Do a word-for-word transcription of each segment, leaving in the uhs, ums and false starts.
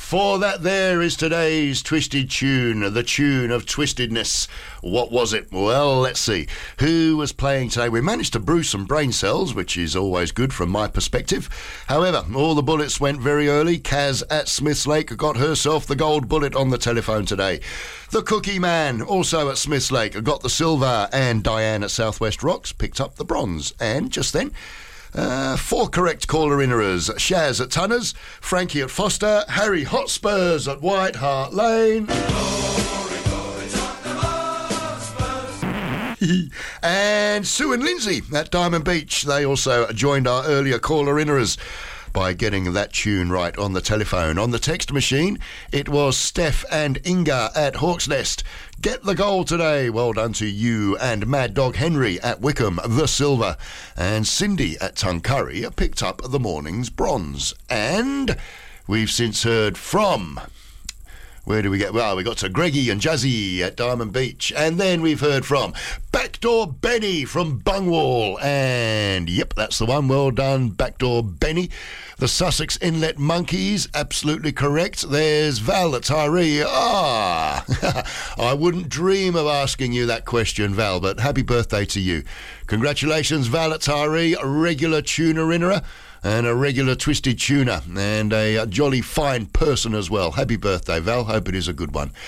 for that there is today's Twisted Tune, the tune of twistedness. What was it? Well, let's see. Who was playing today? We managed to brew some brain cells, which is always good from my perspective. However, all the bullets went very early. Kaz at Smiths Lake got herself the gold bullet on the telephone today. The Cookie Man, also at Smiths Lake, got the silver, and Diane at Southwest Rocks picked up the bronze. And just then, Uh, four correct caller-innerers. Shaz at Tunners, Frankie at Foster, Harry Hotspurs at White Hart Lane. And Sue and Lindsay at Diamond Beach. They also joined our earlier caller-innerers by getting that tune right on the telephone. On the text machine, it was Steph and Inga at Hawk's Nest. Get the goal today. Well done to you. And Mad Dog Henry at Wickham, the silver. And Cindy at Tuncurry picked up the morning's bronze. And we've since heard from... Where do we get? Well, we got to Greggy and Jazzy at Diamond Beach. And then we've heard from Backdoor Benny from Bungwall. And, yep, that's the one. Well done, Backdoor Benny. The Sussex Inlet Monkeys, absolutely correct. There's Val at Tyree. Ah, I wouldn't dream of asking you that question, Val, but happy birthday to you. Congratulations, Val at Tyree, a regular tuner-innerer. And a regular Twisted Tuner, and a, a jolly fine person as well. Happy birthday, Val. Hope it is a good one.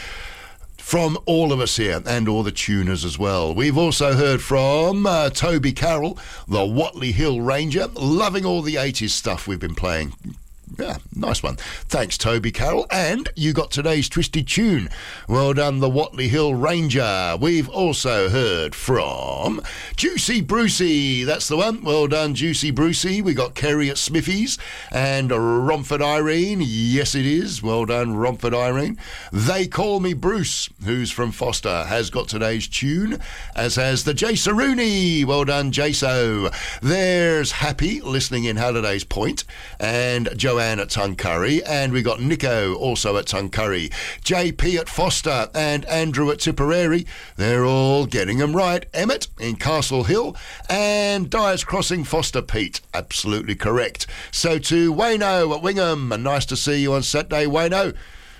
From all of us here, and all the tuners as well. We've also heard from uh, Toby Carroll, the Watley Hill Ranger, loving all the eighties stuff we've been playing. Yeah, nice one. Thanks, Toby Carroll. And you got today's Twisted Tune. Well done, the Watley Hill Ranger. We've also heard from Juicy Brucey. That's the one. Well done, Juicy Brucey. We got Kerry at Smithies and Romford Irene. Yes, it is. Well done, Romford Irene. They Call Me Bruce, who's from Foster, has got today's tune, as has the Jace Rooney. Well done, Jaso. There's Happy, listening in Halliday's Point, and Joanne at Tuncurry, and we got Nico also at Tuncurry, J P at Foster, and Andrew at Tipperary. They're all getting them right. Emmett in Castle Hill, and Dyers Crossing Foster Pete, absolutely correct. So to Wayno at Wingham, and nice to see you on Saturday, Wayno.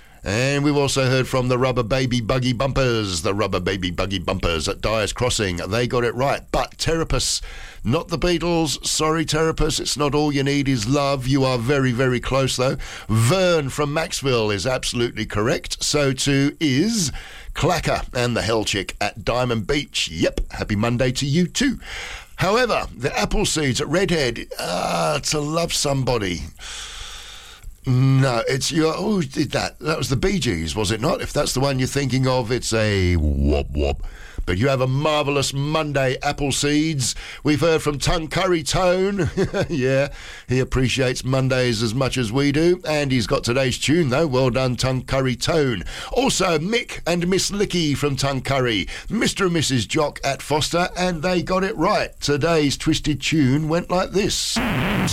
And we've also heard from the Rubber Baby Buggy Bumpers, the Rubber Baby Buggy Bumpers at Dyers Crossing. They got it right. But Terapus, not the Beatles. Sorry, Terapus, it's not All You Need Is Love. You are very, very close, though. Vern from Maxwell is absolutely correct. So too is Clacker and the Hell Chick at Diamond Beach. Yep, happy Monday to you too. However, the Apple Seeds at Redhead, ah, to love somebody... No, it's your. Oh, who did that? That was the Bee Gees, was it not? If that's the one you're thinking of, it's a wop wop. But you have a marvellous Monday, Apple Seeds. We've heard from Tuncurry Tone. Yeah, he appreciates Mondays as much as we do. And he's got today's tune, though. Well done, Tuncurry Tone. Also, Mick and Miss Licky from Tuncurry. Mister and Missus Jock at Foster. And they got it right. Today's Twisted Tune went like this.